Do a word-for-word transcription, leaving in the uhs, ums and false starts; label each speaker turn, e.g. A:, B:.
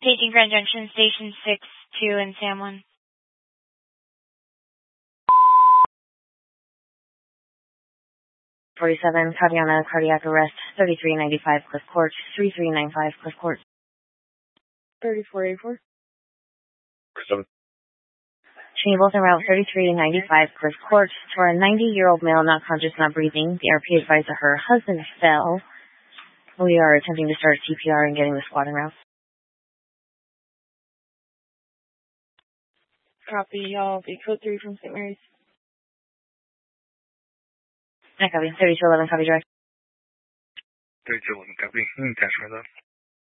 A: Paging Grand Junction, Station six two and Sam one.
B: forty-seven, Katiana, cardiac arrest, thirty-three ninety-five, Cliff Court, thirty-three ninety-five, Cliff Court.
C: thirty-four eighty-four.
D: forty-seven.
B: Change both en route, thirty-three ninety-five, Cliff Court. For a ninety-year-old male not conscious, not breathing, the R P advised that her husband fell. We are attempting to start C P R and getting the squad en route.
C: Copy, y'all. Be code three from Saint Mary's.
B: I copy. thirty-two eleven, copy direct.
D: thirty-two eleven, copy. Transfer that.